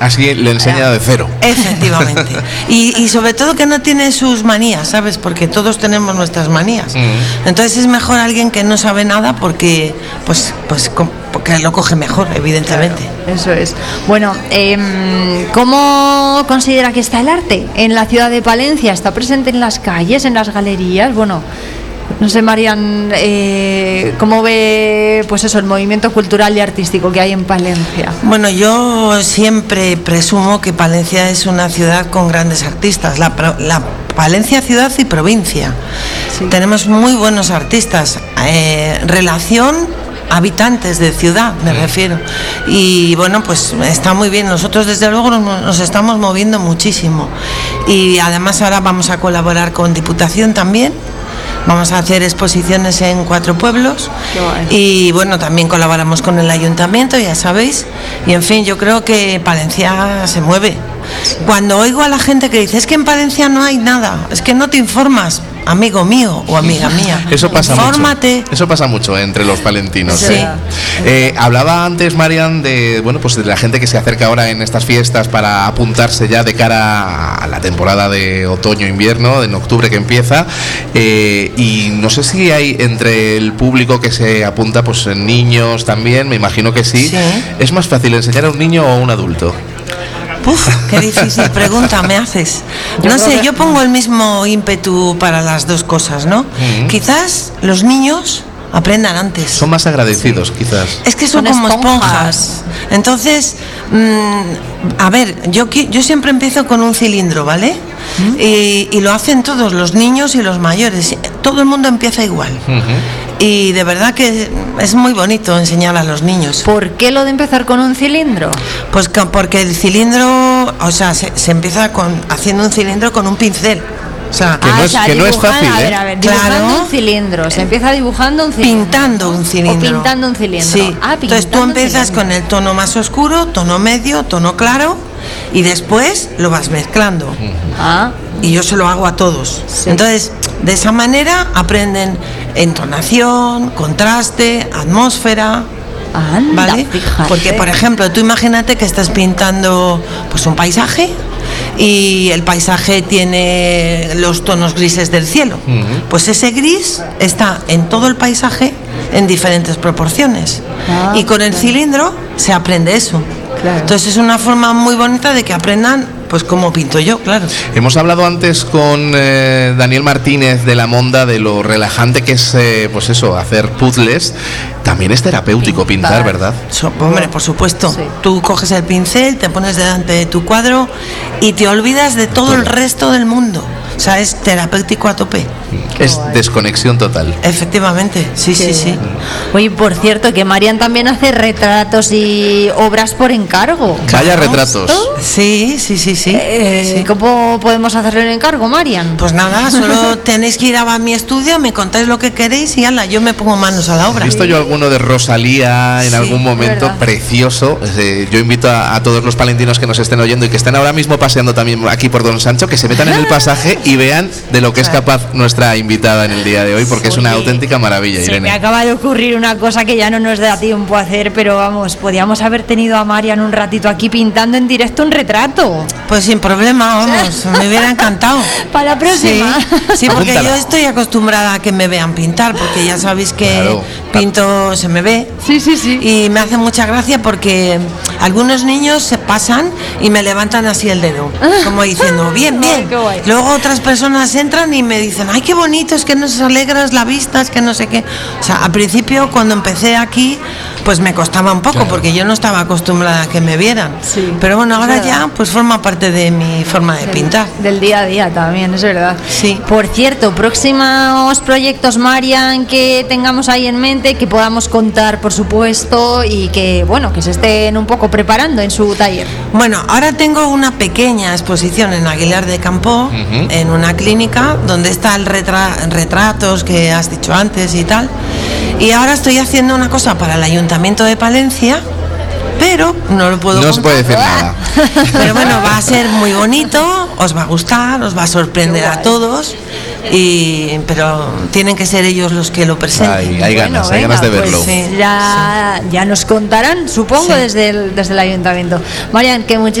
Así le enseña de cero. Efectivamente. Y sobre todo que no tiene sus manías, ¿sabes? Porque todos tenemos nuestras manías. Entonces es mejor alguien que no sabe nada porque porque lo coge mejor, evidentemente. Claro, eso es. Bueno, ¿cómo considera que está el arte en la ciudad de Palencia? ¿Está presente en las calles, en las galerías? Bueno, no sé, Marian, ¿cómo ve pues eso, el movimiento cultural y artístico que hay en Palencia? Bueno, yo siempre presumo que Palencia es una ciudad con grandes artistas, la Palencia ciudad y provincia. Sí. Tenemos muy buenos artistas, relación habitantes de ciudad, me refiero. Y bueno, pues está muy bien. Nosotros desde luego nos estamos moviendo muchísimo. Y además ahora vamos a colaborar con Diputación también. Vamos a hacer exposiciones en 4 pueblos. Y bueno, también colaboramos con el ayuntamiento, ya sabéis. Y en fin, yo creo que Palencia se mueve. Cuando oigo a la gente que dice, es que en Palencia no hay nada, es que no te informas, amigo mío o amiga mía, eso pasa infórmate. Mucho. Eso pasa mucho entre los palentinos. Sí. Hablaba antes, Marian, de la gente que se acerca ahora en estas fiestas para apuntarse ya de cara a la temporada de otoño-invierno, en octubre que empieza, y no sé si hay entre el público que se apunta, pues niños también, me imagino que sí. ¿Es más fácil enseñar a un niño o a un adulto? Uf, qué difícil pregunta me haces. No sé, yo pongo el mismo ímpetu para las dos cosas, ¿no? Quizás los niños aprendan antes. Son más agradecidos, quizás. Es que son como esponjas. Entonces, a ver, yo siempre empiezo con un cilindro, ¿vale? Y lo hacen todos, los niños y los mayores. Todo el mundo empieza igual. Y de verdad que es muy bonito enseñar a los niños. ¿Por qué lo de empezar con un cilindro? Pues porque el cilindro, o sea, se empieza haciendo un cilindro con un pincel. O sea, que no es fácil, ¿eh? A ver, dibujando un cilindro. Se empieza dibujando un cilindro. Pintando un cilindro. O pintando un cilindro. Sí. Entonces tú empiezas con el tono más oscuro, tono medio, tono claro, y después lo vas mezclando. Y yo se lo hago a todos. Sí. Entonces, de esa manera aprenden entonación, contraste, atmósfera. ¿Vale? Fíjate. Porque, por ejemplo, tú imagínate que estás pintando pues un paisaje y el paisaje tiene los tonos grises del cielo. Pues ese gris está en todo el paisaje en diferentes proporciones. Y con el cilindro se aprende eso. Claro. Entonces es una forma muy bonita de que aprendan pues como pinto yo, claro. Hemos hablado antes con Daniel Martínez de La Monda de lo relajante que es pues eso, hacer puzzles. También es terapéutico pintar, ¿verdad? Hombre, por supuesto. Sí. Tú coges el pincel, te pones delante de tu cuadro y te olvidas de todo el resto del mundo. O sea, es terapéutico a tope. Es desconexión total. Efectivamente, sí. Oye, por cierto, que Marian también hace retratos y obras por encargo. Vaya retratos. Sí. ¿Cómo podemos hacerle el encargo, Marian? Pues nada, solo tenéis que ir a mi estudio, me contáis lo que queréis y ala, yo me pongo manos a la obra. He visto yo alguno de Rosalía en algún momento, precioso. Yo invito a todos los palentinos que nos estén oyendo y que estén ahora mismo paseando también aquí por Don Sancho, que se metan en el pasaje y vean de lo que es capaz nuestra invitada en el día de hoy, porque es una auténtica maravilla, Irene. Me acaba de ocurrir una cosa que ya no nos da tiempo a hacer, pero vamos, podíamos haber tenido a Marian un ratito aquí pintando en directo un retrato. Pues sin problema, vamos, me hubiera encantado. Para la próxima. Sí, porque yo estoy acostumbrada a que me vean pintar, porque ya sabéis que pinto, se me ve. Sí. Y me hace mucha gracia porque algunos niños se pasan y me levantan así el dedo, como diciendo, bien. Luego otras personas entran y me dicen, ay, qué bonito, es que nos alegras la vista, es que no sé qué. O sea, al principio cuando empecé aquí, pues me costaba un poco, porque yo no estaba acostumbrada a que me vieran. Sí, pero bueno, ahora ya pues forma parte de mi forma de pintar. Del día a día también, es verdad. Sí. Por cierto, próximos proyectos, Marian, que tengamos ahí en mente, que podamos contar, por supuesto, y que, bueno, que se estén un poco preparando en su taller. Bueno, ahora tengo una pequeña exposición en Aguilar de Campo, en una clínica, donde está el retratos que has dicho antes y tal. Y ahora estoy haciendo una cosa para el Ayuntamiento de Palencia, pero no lo puedo contar. No se puede decir nada. Pero bueno, va a ser muy bonito, os va a gustar, os va a sorprender a todos, pero tienen que ser ellos los que lo presenten. Hay ganas de verlo. Pues ya nos contarán, supongo, desde el Ayuntamiento. Marian, que muchísimas